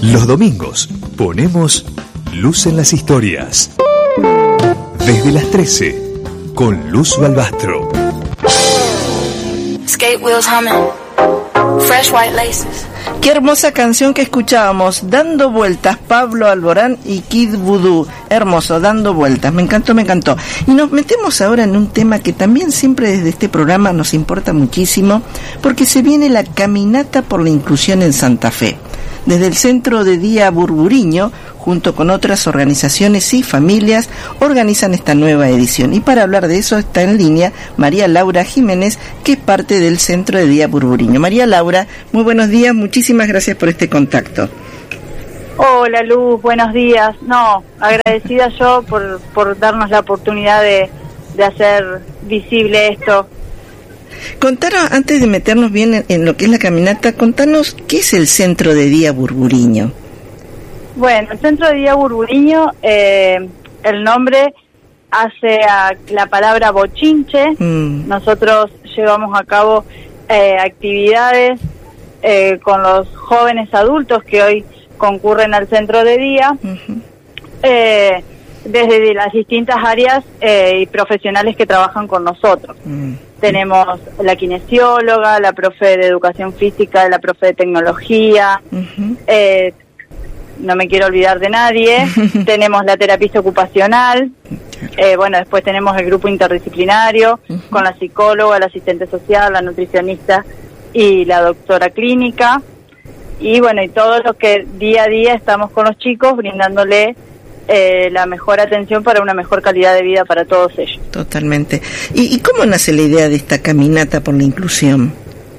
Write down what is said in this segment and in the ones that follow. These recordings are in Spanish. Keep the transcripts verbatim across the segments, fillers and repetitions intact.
Los domingos ponemos luz en las historias. Desde las trece, con Luz Balbastro. Skate wheels humming, fresh white laces. Qué hermosa canción que escuchábamos, Dando Vueltas, Pablo Alborán y Kid Voodoo. Hermoso, Dando Vueltas, me encantó, me encantó. Y nos metemos ahora en un tema que también siempre desde este programa nos importa muchísimo, porque se viene la Caminata por la Inclusión en Santa Fe. Desde el Centro de Día Burburiño, junto con otras organizaciones y familias, organizan esta nueva edición. Y para hablar de eso está en línea María Laura Jiménez, que es parte del Centro de Día Burburiño. María Laura, muy buenos días, muchísimas gracias por este contacto. Hola Luz, buenos días. No, agradecida yo por, por darnos la oportunidad de, de hacer visible esto. Contanos, antes de meternos bien en, en lo que es la caminata, contanos qué es el Centro de Día Burburiño. Bueno, el Centro de Día Burburiño, eh, el nombre hace a la palabra bochinche. Mm. Nosotros llevamos a cabo eh, actividades eh, con los jóvenes adultos que hoy concurren al Centro de Día, uh-huh. eh, desde las distintas áreas eh, y profesionales que trabajan con nosotros. Mm. Tenemos la kinesióloga, la profe de educación física, la profe de tecnología, uh-huh. eh, no me quiero olvidar de nadie. Tenemos la terapista ocupacional, eh, bueno, después tenemos el grupo interdisciplinario, uh-huh. con la psicóloga, la asistente social, la nutricionista y la doctora clínica. Y bueno, y todos los que día a día estamos con los chicos brindándole Eh, la mejor atención para una mejor calidad de vida para todos ellos. Totalmente. ¿Y, y cómo nace la idea de esta caminata por la inclusión?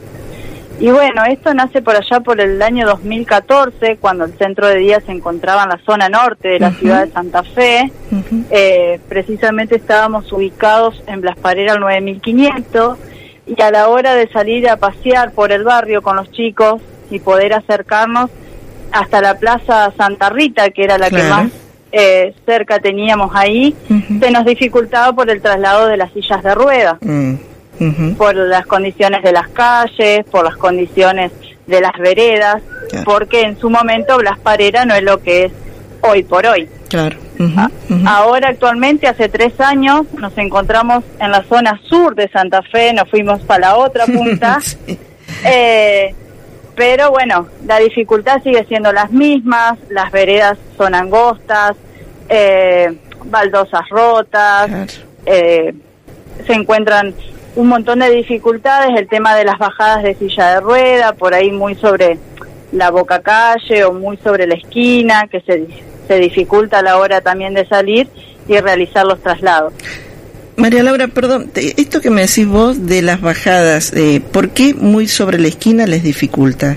Y bueno, esto nace por allá por el año dos mil catorce, cuando el Centro de Día se encontraba en la zona norte de la uh-huh. ciudad de Santa Fe. Uh-huh. Eh, precisamente estábamos ubicados en Blas Parera al nueve mil quinientos, y a la hora de salir a pasear por el barrio con los chicos y poder acercarnos hasta la Plaza Santa Rita, que era la claro. que más Eh, cerca teníamos ahí, uh-huh. se nos dificultaba por el traslado de las sillas de ruedas, uh-huh. Uh-huh. por las condiciones de las calles, por las condiciones de las veredas, claro. porque en su momento Blas Parera no es lo que es hoy por hoy. Claro. Uh-huh. Uh-huh. Ahora actualmente, hace tres años, nos encontramos en la zona sur de Santa Fe, nos fuimos para la otra punta, sí. eh, pero bueno, la dificultad sigue siendo las mismas, las veredas son angostas, eh, baldosas rotas, claro. eh, se encuentran un montón de dificultades, el tema de las bajadas de silla de rueda, por ahí muy sobre la boca calle o muy sobre la esquina, que se, se dificulta a la hora también de salir y realizar los traslados. María Laura, perdón, esto que me decís vos de las bajadas, eh, ¿por qué muy sobre la esquina les dificulta?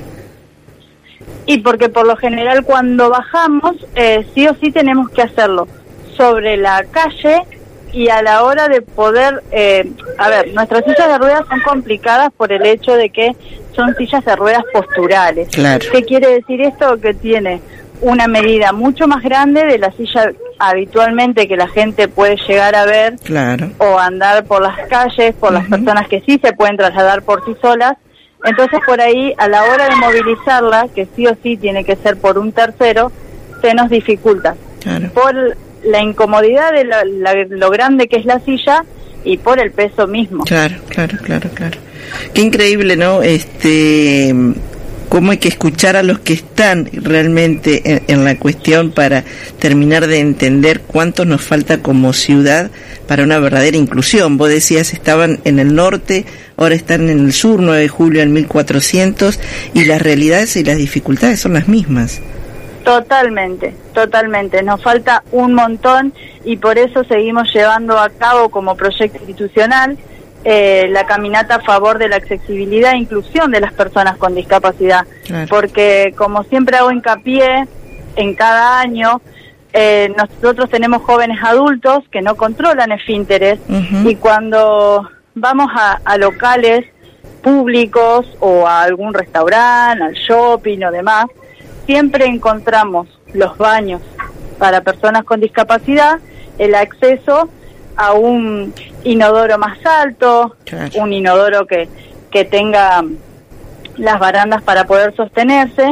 Y porque por lo general cuando bajamos, eh, sí o sí tenemos que hacerlo sobre la calle, y a la hora de poder, eh, a ver, nuestras sillas de ruedas son complicadas por el hecho de que son sillas de ruedas posturales. Claro. ¿Qué quiere decir esto? Que tiene una medida mucho más grande de la silla habitualmente que la gente puede llegar a ver, claro. o andar por las calles, por uh-huh. las personas que sí se pueden trasladar por sí solas. Entonces por ahí, a la hora de movilizarla, que sí o sí tiene que ser por un tercero, se nos dificulta. Claro. Por la incomodidad de la, la, lo grande que es la silla y por el peso mismo. Claro, claro, claro, claro. Qué increíble, ¿no? Este... cómo hay que escuchar a los que están realmente en, en la cuestión para terminar de entender cuánto nos falta como ciudad para una verdadera inclusión. Vos decías, estaban en el norte, ahora están en el sur, nueve de julio del mil cuatrocientos, y las realidades y las dificultades son las mismas. Totalmente, totalmente. Nos falta un montón, y por eso seguimos llevando a cabo como proyecto institucional Eh, la caminata a favor de la accesibilidad e inclusión de las personas con discapacidad, claro. porque como siempre hago hincapié en cada año, eh, nosotros tenemos jóvenes adultos que no controlan esfínteres, uh-huh. y cuando vamos a, a locales públicos o a algún restaurante, al shopping o demás, siempre encontramos los baños para personas con discapacidad, el acceso a un inodoro más alto, claro. un inodoro que, que tenga las barandas para poder sostenerse,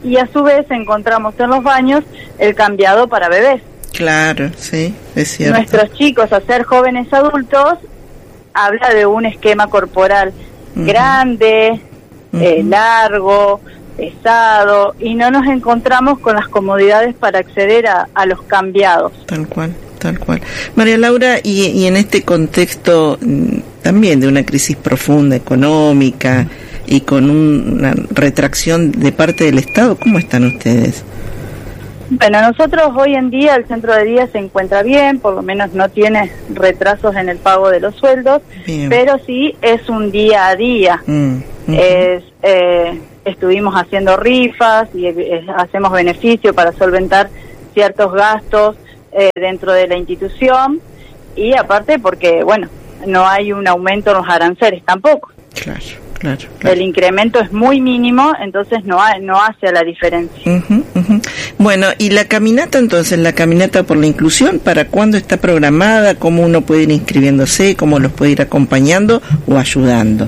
y a su vez encontramos en los baños el cambiado para bebés. Claro, sí, es cierto. Nuestros chicos, a ser jóvenes adultos, habla de un esquema corporal uh-huh. grande, uh-huh. eh, largo, pesado, y no nos encontramos con las comodidades para acceder a, a los cambiados. Tal cual, tal cual. María Laura, y, y en este contexto también de una crisis profunda económica y con un, una retracción de parte del Estado, ¿cómo están ustedes? Bueno, nosotros hoy en día el centro de día se encuentra bien, por lo menos no tiene retrasos en el pago de los sueldos, bien. Pero sí es un día a día. Mm, uh-huh. es, eh, estuvimos haciendo rifas y eh, hacemos beneficio para solventar ciertos gastos eh, dentro de la institución, y aparte porque, bueno, no hay un aumento en los aranceles tampoco. Claro. Claro, claro. El incremento es muy mínimo, entonces no ha, no hace la diferencia. Uh-huh, uh-huh. Bueno, y la caminata entonces, la caminata por la inclusión, ¿para cuándo está programada? ¿Cómo uno puede ir inscribiéndose? ¿Cómo los puede ir acompañando o ayudando?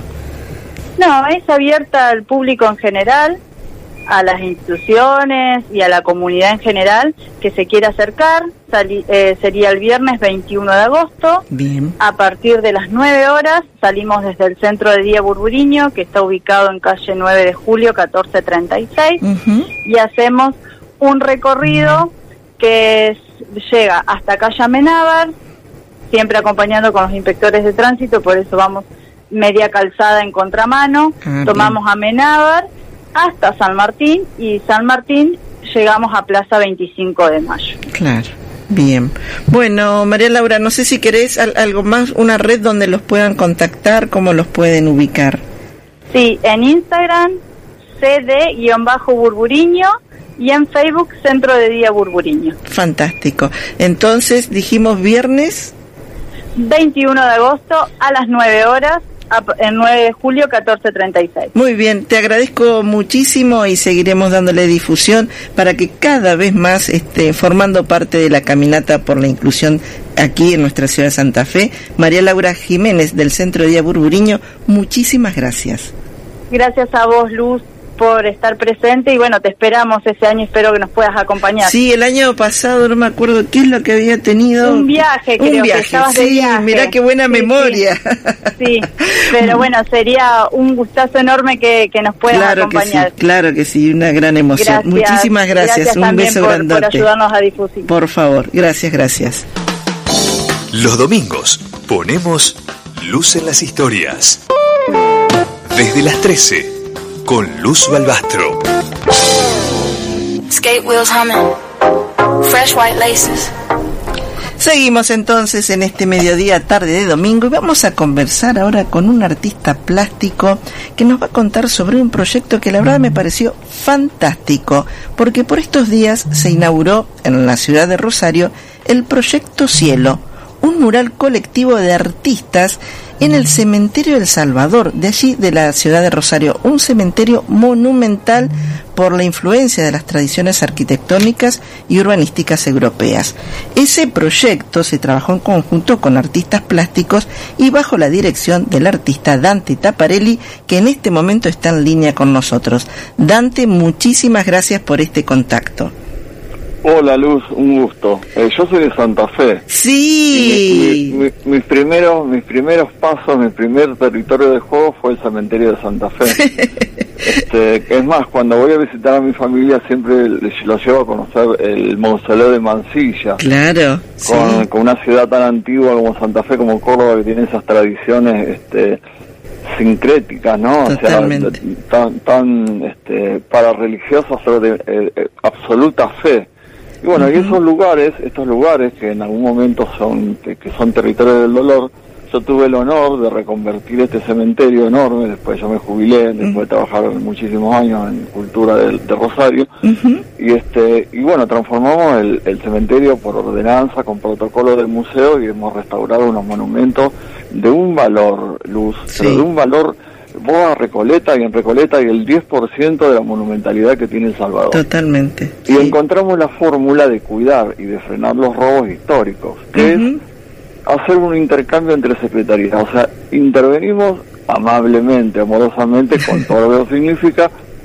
No, es abierta al público en general, a las instituciones y a la comunidad en general que se quiera acercar. Sali, eh, sería el viernes veintiuno de agosto. Bien. A partir de las nueve horas salimos desde el centro de día Burburiño, que está ubicado en calle nueve de julio catorce treinta y seis, uh-huh. y hacemos un recorrido que es, llega hasta calle Amenábar, siempre acompañando con los inspectores de tránsito, por eso vamos media calzada en contramano, ah, tomamos Amenábar hasta San Martín, y San Martín llegamos a Plaza veinticinco de mayo. Claro, bien. Bueno, María Laura, no sé si querés al, algo más, una red donde los puedan contactar, cómo los pueden ubicar. Sí, en Instagram, C D-Burburiño, y en Facebook, Centro de Día Burburiño. Fantástico. Entonces, dijimos viernes veintiuno de agosto a las nueve horas, el nueve de julio catorce treinta y seis. Muy bien, te agradezco muchísimo y seguiremos dándole difusión para que cada vez más esté formando parte de la caminata por la inclusión aquí en nuestra ciudad de Santa Fe. María Laura Jiménez del Centro de Día Burburiño, muchísimas gracias. Gracias a vos, Luz, por estar presente, y bueno, te esperamos ese año, espero que nos puedas acompañar. Sí, el año pasado no me acuerdo qué es lo que había tenido. Un viaje, creo. Un viaje, que estabas sí, de viaje. Mirá qué buena sí, memoria. Sí, sí, pero bueno, sería un gustazo enorme que, que nos puedas claro acompañar. Que sí, claro que sí, una gran emoción. Gracias, muchísimas gracias, gracias un beso por, grandote. por ayudarnos a difundir. Por favor, gracias, gracias. Los domingos ponemos luz en las historias. Desde las trece. Con Luz Balbastro. Skate wheels humming. Fresh white laces. Seguimos entonces en este mediodía, tarde de domingo, y vamos a conversar ahora con un artista plástico que nos va a contar sobre un proyecto que la verdad me pareció fantástico, porque por estos días se inauguró en la ciudad de Rosario el Proyecto Cielo, un mural colectivo de artistas en el cementerio El Salvador, de allí de la ciudad de Rosario, un cementerio monumental por la influencia de las tradiciones arquitectónicas y urbanísticas europeas. Ese proyecto se trabajó en conjunto con artistas plásticos y bajo la dirección del artista Dante Taparelli, que en este momento está en línea con nosotros. Dante, muchísimas gracias por este contacto. Hola Luz, un gusto. Eh, yo soy de Santa Fe. Sí. Mi, mi, mi, mis primeros, mis primeros pasos, mi primer territorio de juego fue el cementerio de Santa Fe. este, es más, cuando voy a visitar a mi familia siempre los llevo a conocer el mausoleo de Mansilla. Claro. Con, sí. con una ciudad tan antigua como Santa Fe, como Córdoba, que tiene esas tradiciones, este, sincréticas, ¿no? Totalmente. O sea, tan, tan, este, para religiosos, pero de eh, eh, absoluta fe. Y bueno, uh-huh. y esos lugares, estos lugares que en algún momento son, que, que son territorios del dolor, yo tuve el honor de reconvertir este cementerio enorme, después yo me jubilé, después uh-huh. de trabajar muchísimos años en cultura de, de Rosario, uh-huh. y este, y bueno, transformamos el, el cementerio por ordenanza, con protocolo del museo, y hemos restaurado unos monumentos de un valor, Luz, sí. pero de un valor. Vos a Recoleta, y en Recoleta hay el diez por ciento de la monumentalidad que tiene El Salvador. Totalmente. Y sí. encontramos la fórmula de cuidar y de frenar los robos históricos, que uh-huh. es hacer un intercambio entre secretarías. O sea, intervenimos amablemente, amorosamente, con todo lo que significa,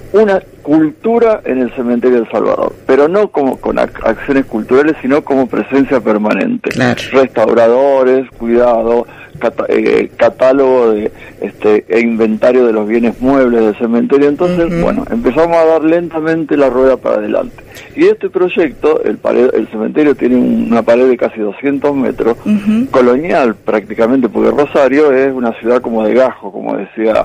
una cultura en el cementerio de El Salvador, pero no como con ac- acciones culturales, sino como presencia permanente. Claro. Restauradores, cuidado, cata- eh, catálogo de este e inventario de los bienes muebles del cementerio. Entonces, uh-huh. bueno, empezamos a dar lentamente la rueda para adelante. Y este proyecto, el, pared, el cementerio tiene una pared de casi doscientos metros, uh-huh. colonial prácticamente, porque Rosario es una ciudad como de gajo, como decía.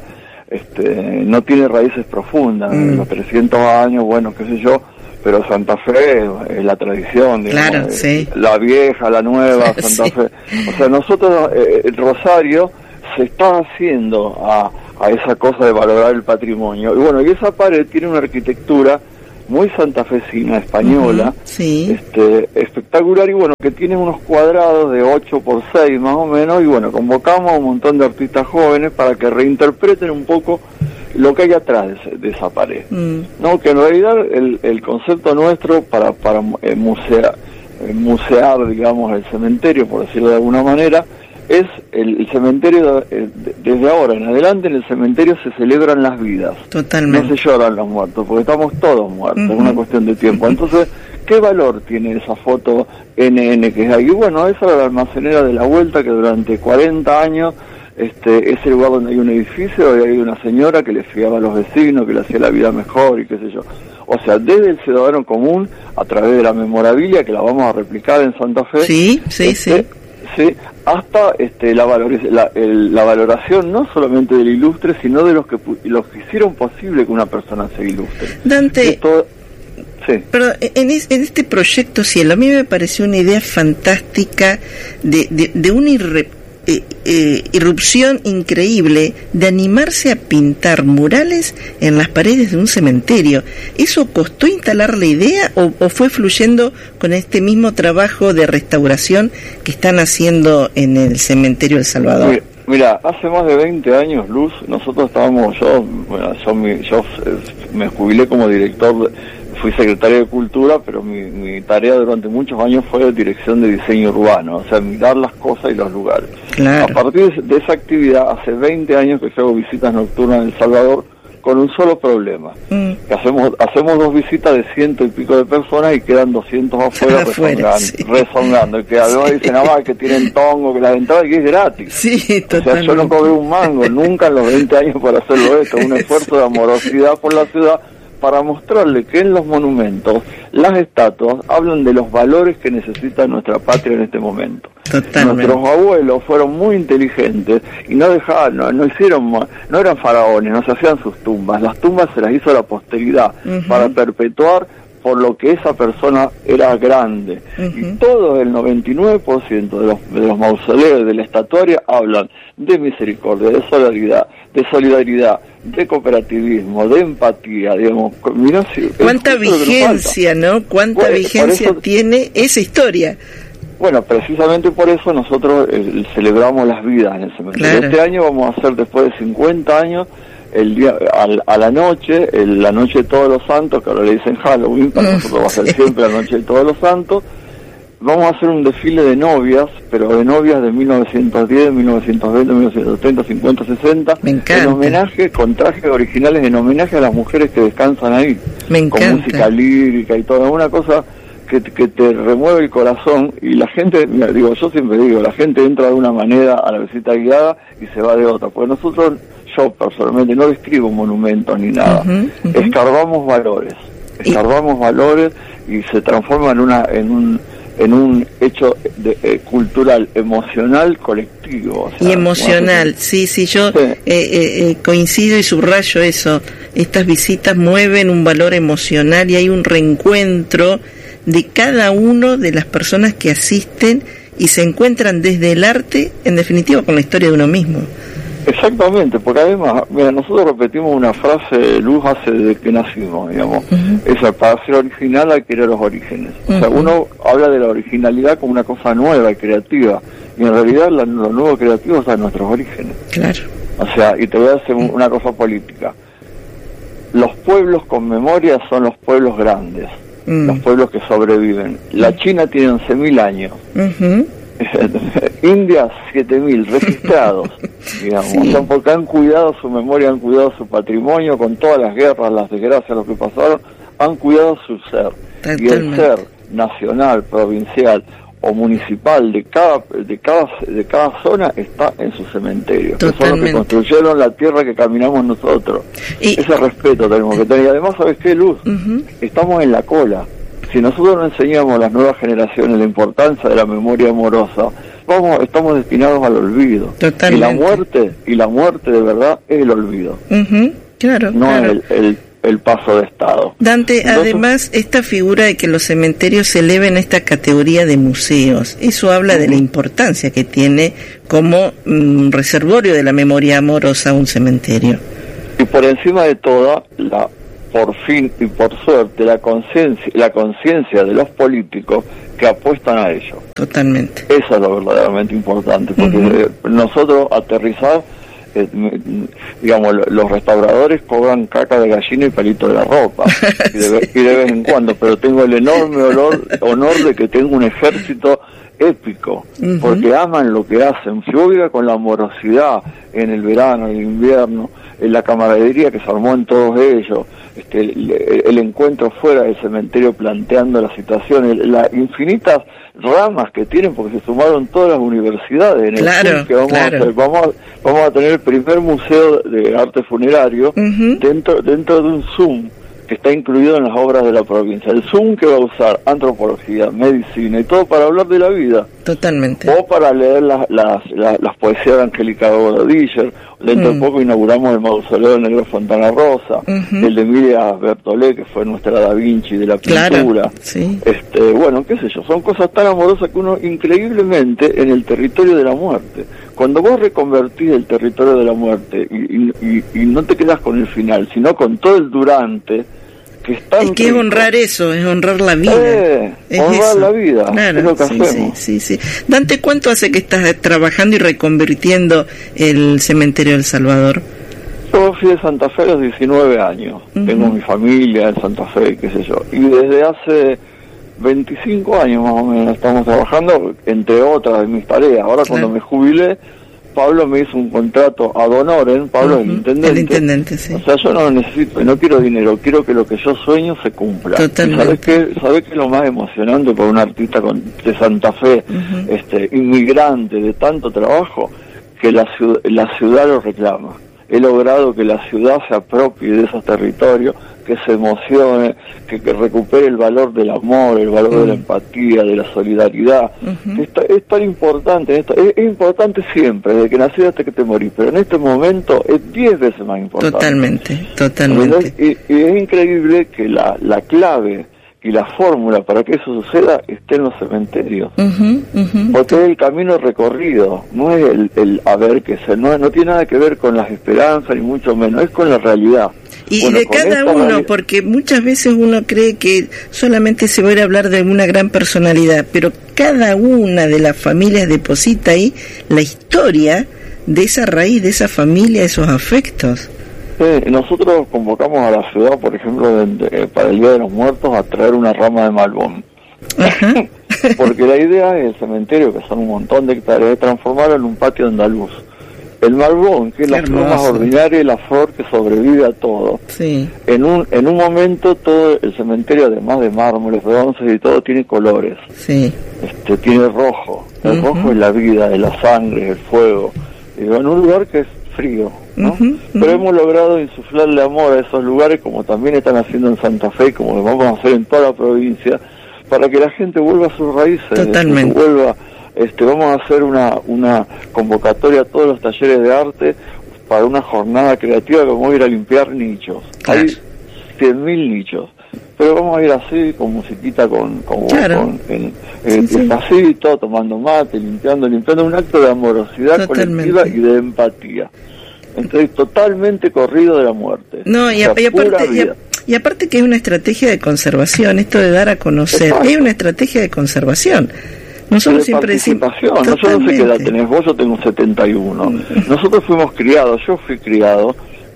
Este, no tiene raíces profundas, mm. los trescientos años, bueno, qué sé yo, pero Santa Fe es, es la tradición, digamos, claro, sí. la vieja, la nueva, Santa sí. Fe. O sea, nosotros, eh, el Rosario se está haciendo a, a esa cosa de valorar el patrimonio. Y bueno, y esa pared tiene una arquitectura muy santafesina, española, uh-huh, sí. este, espectacular, y bueno, que tiene unos cuadrados de ocho por seis más o menos, y bueno, convocamos a un montón de artistas jóvenes para que reinterpreten un poco lo que hay atrás de, ese, de esa pared. Mm. No, que en realidad el, el concepto nuestro para, para eh, musea, eh, musear, digamos, el cementerio, por decirlo de alguna manera, es el, el cementerio, de, de, desde ahora en adelante en el cementerio se celebran las vidas. Totalmente. No se lloran los muertos, porque estamos todos muertos, uh-huh. es una cuestión de tiempo. Entonces, ¿qué valor tiene esa foto N N que es ahí? Y bueno, esa era la almacenera de la Vuelta, que durante cuarenta años este es el lugar donde hay un edificio y hay una señora que le fiaba a los vecinos, que le hacía la vida mejor y qué sé yo. O sea, desde el ciudadano común, a través de la memorabilia, que la vamos a replicar en Santa Fe. Sí, sí, este, sí. Sí, hasta este, la, valoriz- la, el, la valoración no solamente del ilustre, sino de los que los que hicieron posible que una persona se ilustre. Dante, Esto, sí. pero en, es, en este proyecto Cielo, a mí me pareció una idea fantástica de, de, de una irre, eh, eh, irrupción increíble de animarse a pintar murales en las paredes de un cementerio. ¿Eso costó instalar la idea o, o fue fluyendo con este mismo trabajo de restauración que están haciendo en el cementerio El Salvador? Mira, mira hace más de veinte años, Luz, nosotros estábamos, yo, bueno, yo, me, yo me jubilé como director, fui secretario de Cultura, pero mi, mi tarea durante muchos años fue dirección de diseño urbano, o sea, mirar las cosas y los lugares. Claro. A partir de esa actividad, hace veinte años que yo hago visitas nocturnas en El Salvador, con un solo problema, mm. que hacemos hacemos dos visitas de ciento y pico de personas y quedan doscientos afuera, afuera rezongando, sí. rezongando, y que además sí. dicen, ah, que tienen tongo, que la entrada que es gratis. Sí, o sea, yo no cobré un mango, nunca en los veinte años por hacerlo esto, un esfuerzo de amorosidad por la ciudad, para mostrarle que en los monumentos, las estatuas, hablan de los valores que necesita nuestra patria en este momento. Totalmente. Nuestros abuelos fueron muy inteligentes y no dejaban, no, no hicieron, no eran faraones, no se hacían sus tumbas, las tumbas se las hizo la posteridad, uh-huh. para perpetuar por lo que esa persona era grande. Uh-huh. Y todo el noventa y nueve por ciento de los, de los mausoleos de la estatuaria hablan de misericordia, de solidaridad, de solidaridad, de cooperativismo, de empatía, digamos. Mirá, si, ¿cuánta vigencia, no? ¿Cuánta bueno, vigencia eso, tiene esa historia? Bueno, precisamente por eso nosotros eh, celebramos las vidas en el cementerio. Claro. Este año vamos a hacer, después de cincuenta años, el día al, a la noche, el, la noche de Todos los Santos, que ahora le dicen Halloween, para nosotros va a ser siempre la noche de Todos los Santos. Vamos a hacer un desfile de novias, pero de novias de mil novecientos diez, mil novecientos veinte, mil novecientos treinta, cincuenta, sesenta, Me encanta. En homenaje, con trajes originales, en homenaje a las mujeres que descansan ahí. Me encanta. Con música lírica y toda una cosa que, que te remueve el corazón, y la gente, mira, digo, yo siempre digo, la gente entra de una manera a la visita guiada y se va de otra, porque nosotros, yo personalmente no describo monumentos ni nada, uh-huh, uh-huh. escarbamos valores, escarbamos ¿Y? valores y se transforma en una, en un en un hecho de, eh, cultural, emocional, colectivo. O sea, y emocional, sí, sí, yo sí. Eh, eh, coincido y subrayo eso. Estas visitas mueven un valor emocional y hay un reencuentro de cada uno de las personas que asisten y se encuentran desde el arte, en definitiva, con la historia de uno mismo. Exactamente, porque además, mira, nosotros repetimos una frase, Luz, hace desde que nacimos, digamos, uh-huh. esa, para ser original hay que ir a los orígenes. Uh-huh. O sea, uno habla de la originalidad como una cosa nueva y creativa, y en realidad la, lo nuevo creativo está en nuestros orígenes. Claro. O sea, y te voy a hacer uh-huh. una cosa política. Los pueblos con memoria son los pueblos grandes, uh-huh. los pueblos que sobreviven. La China tiene once mil años. Uh-huh. India, siete mil registrados, digamos, sí. O sea, porque han cuidado su memoria, han cuidado su patrimonio, con todas las guerras, las desgracias, lo que pasaron, han cuidado su ser. Totalmente. Y el ser nacional, provincial o municipal de cada de cada de cada zona está en su cementerio. Que son los que construyeron la tierra que caminamos nosotros. Y ese respeto tenemos que tener. Y además, ¿sabes qué, Luz? Uh-huh. Estamos en la cola. Si nosotros no enseñamos a las nuevas generaciones la importancia de la memoria amorosa, vamos, estamos destinados al olvido. Totalmente. Y la muerte, y la muerte de verdad es el olvido. Uh-huh. Claro, no claro. el, el el paso de estado. Dante, entonces, además, esta figura de que los cementerios se eleven a esta categoría de museos, eso habla uh-huh. de la importancia que tiene como um, reservorio de la memoria amorosa un cementerio. Y por encima de toda, la por fin y por suerte, la conciencia la conciencia de los políticos que apuestan a ello. Totalmente. Eso es lo verdaderamente importante, porque uh-huh. nosotros aterrizar, eh, digamos, los restauradores cobran caca de gallina y palito de la ropa, y, de, y de vez en cuando, pero tengo el enorme olor, honor de que tengo un ejército épico, uh-huh. porque aman lo que hacen. Si vos vives con la amorosidad en el verano, en el invierno, en la camaradería que se armó en todos ellos, este, el, el encuentro fuera del cementerio planteando la situación, el, las infinitas ramas que tienen, porque se sumaron todas las universidades en el claro, Zoom que vamos claro. a hacer. Vamos a, vamos a tener el primer museo de arte funerario uh-huh. dentro dentro de un Zoom que está incluido en las obras de la provincia. El Zoom que va a usar antropología, medicina y todo para hablar de la vida. Totalmente. O para leer las las, las, las poesías de Angélica Gododiller. Dentro mm. de poco inauguramos el mausoleo del Negro Fontana Rosa, uh-huh. el de Emilia Bertolé, que fue nuestra Da Vinci de la pintura. Claro, sí. Este, bueno, qué sé yo, son cosas tan amorosas que uno increíblemente en el territorio de la muerte. Cuando vos reconvertís el territorio de la muerte y, y, y, y no te quedás con el final, sino con todo el durante, que es tan es que rico. Es honrar eso, es honrar la vida. Eh, es honrar eso. la vida, claro, es lo que sí, hacemos. Sí, sí, sí. Dante, ¿cuánto hace que estás trabajando y reconvirtiendo el cementerio del Salvador? Yo fui de Santa Fe a los diecinueve años. Uh-huh. Tengo mi familia en Santa Fe, qué sé yo. Y desde hace veinticinco años más o menos estamos trabajando, entre otras de mis tareas. Ahora claro. cuando me jubilé, Pablo me hizo un contrato ad honorem. Pablo uh-huh. es el intendente. El intendente, sí. O sea, yo no necesito, no quiero dinero, quiero que lo que yo sueño se cumpla. Totalmente. ¿Sabes qué? ¿Sabes qué es lo más emocionante para un artista con, de Santa Fe, uh-huh. este inmigrante de tanto trabajo? Que la ciudad, la ciudad lo reclama. He logrado que la ciudad se apropie de esos territorios, que se emocione, que, que recupere el valor del amor, el valor uh-huh. de la empatía, de la solidaridad. Uh-huh. Es, es tan importante, esto, es, es importante siempre, desde que naciste hasta que te morís, pero en este momento es diez veces más importante. Totalmente, totalmente. Y, y es increíble que la, la clave y la fórmula para que eso suceda esté en los cementerios. Uh-huh, uh-huh. Porque es el camino recorrido, no es el, el a ver qué ser, no, no tiene nada que ver con las esperanzas, ni mucho menos, es con la realidad. Y bueno, de cada uno, realidad... porque muchas veces uno cree que solamente se va a ir a hablar de una gran personalidad, pero cada una de las familias deposita ahí la historia de esa raíz, de esa familia, de esos afectos. Sí, nosotros convocamos a la ciudad, por ejemplo, de, de, para el Día de los Muertos, a traer una rama de malbón. Porque la idea es el cementerio, que son un montón de hectáreas, de transformarlo en un patio andaluz. El malbón, que es la flor más ordinaria y la flor que sobrevive a todo. Sí. En un en un momento todo el cementerio, además de mármoles, bronces y todo, tiene colores. Sí. Este, tiene rojo. El uh-huh. rojo es la vida, es la sangre, el fuego. Y en un lugar que es frío, ¿no? Uh-huh, uh-huh. Pero hemos logrado insuflarle amor a esos lugares, como también están haciendo en Santa Fe, como lo vamos a hacer en toda la provincia, para que la gente vuelva a sus raíces. Totalmente. Que vuelva, este, vamos a hacer una una convocatoria a todos los talleres de arte para una jornada creativa que vamos a ir a limpiar nichos. Claro. Hay cien mil nichos. Pero vamos a ir así, con musiquita, con, con, claro. con en, en, sí, despacito, sí. tomando mate, limpiando, limpiando, un acto de amorosidad Totalmente. colectiva y de empatía. Entonces, totalmente corrido de la muerte. No, y, o sea, y, aparte, y, a, y aparte que es una estrategia de conservación, esto de dar a conocer, Exacto. es una estrategia de conservación. Nosotros de siempre decimos... No, yo no sé qué edad tenés vos, yo tengo setenta y uno. Nosotros fuimos criados, yo fui criado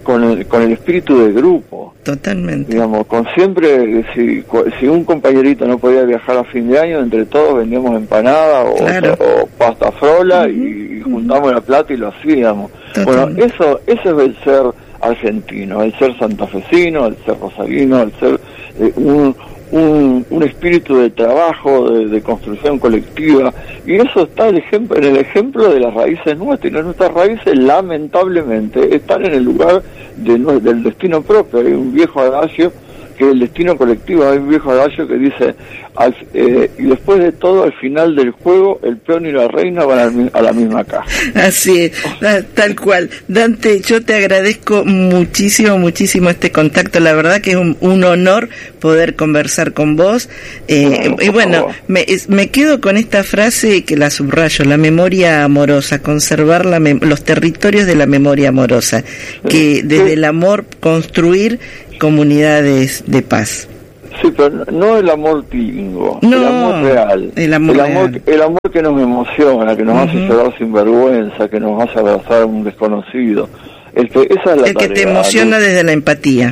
con el, con el espíritu de grupo. Totalmente. Digamos, con siempre, si, si un compañerito no podía viajar a fin de año, entre todos vendíamos empanada o, claro. o, o pasta frola, uh-huh, y, y juntamos uh-huh. la plata y lo hacíamos. Totalmente. Bueno, eso, eso es el ser argentino, el ser santafesino, el ser rosarino, el ser eh, un, un, un espíritu de trabajo, de, de construcción colectiva, y eso está el ejemplo, en el ejemplo de las raíces nuestras, y nuestras raíces lamentablemente están en el lugar de, del destino propio. Hay un viejo adagio que es el destino colectivo, hay un viejo adagio que dice, al, eh, y después de todo, al final del juego, el peón y la reina van a, a la misma caja. Así es, tal cual. Dante, yo te agradezco muchísimo, muchísimo este contacto, la verdad que es un, un honor poder conversar con vos, eh, no, y bueno, me, me quedo con esta frase que la subrayo, la memoria amorosa, conservar la mem- los territorios de la memoria amorosa, que desde el amor construir comunidades de paz. Sí, pero no el amor tilingo, no, el amor real, el amor, el amor, real. el amor que nos emociona, que nos uh-huh. hace llorar sin vergüenza, que nos hace abrazar a un desconocido. El que, esa es la el que tarea, te emociona ¿no? Desde la empatía.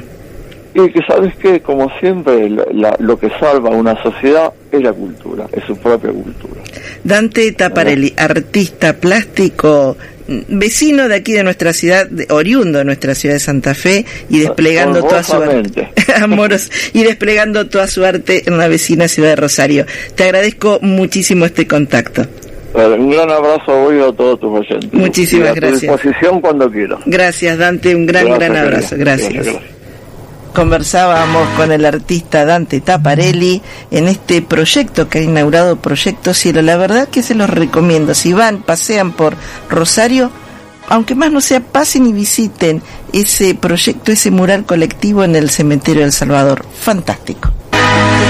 Y que sabes que, como siempre, la, la, lo que salva a una sociedad es la cultura, es su propia cultura. Dante Taparelli, ¿no? Artista plástico, vecino de aquí de nuestra ciudad, de, oriundo de nuestra ciudad de Santa Fe, y desplegando toda su arte amoros, y desplegando toda su arte en la vecina ciudad de Rosario. Te agradezco muchísimo este contacto. Un gran abrazo a vos y a todos tus oyentes. Muchísimas gracias. A tu disposición cuando quieras. Gracias, Dante, un gran, gracias, gran abrazo. Gracias. gracias, gracias. Conversábamos con el artista Dante Taparelli en este proyecto que ha inaugurado Proyecto Cielo. La verdad que se los recomiendo. Si van, pasean por Rosario, aunque más no sea, pasen y visiten ese proyecto, ese mural colectivo en el cementerio del Salvador. Fantástico.